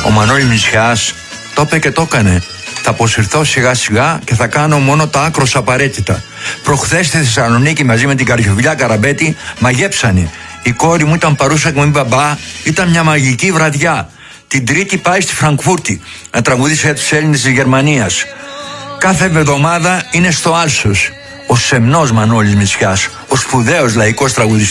Ο Μανώλης Μητσιάς το είπε και το έκανε. Θα αποσυρθώ σιγά σιγά και θα κάνω μόνο τα άκρως απαραίτητα. Προχθές στη Θεσσαλονίκη μαζί με την Καριοφιλιά Καραμπέτη μαγέψανε. Η κόρη μου ήταν παρούσα και μου είπε μπαμπά, ήταν μια μαγική βραδιά. Την Τρίτη πάει στη Φραγκφούρτη να τραγουδήσει για τους Έλληνες της Γερμανίας. Κάθε εβδομάδα είναι στο Άλσος. Ο σεμνός Μανώλης Μητσιάς, ο σπουδαίος λαϊκός τραγουδιστής.